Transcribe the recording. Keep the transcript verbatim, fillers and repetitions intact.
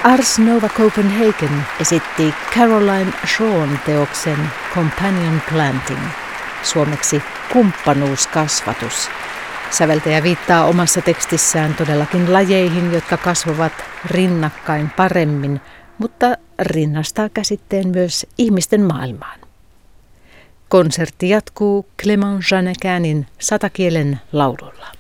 Ars Nova Copenhagen esitti Caroline Shawn teoksen Companion Planting, suomeksi kumppanuuskasvatus. Säveltäjä viittaa omassa tekstissään todellakin lajeihin, jotka kasvavat rinnakkain paremmin, mutta rinnastaa käsitteen myös ihmisten maailmaan. Konsertti jatkuu Clément Jeannequinin satakielen laululla.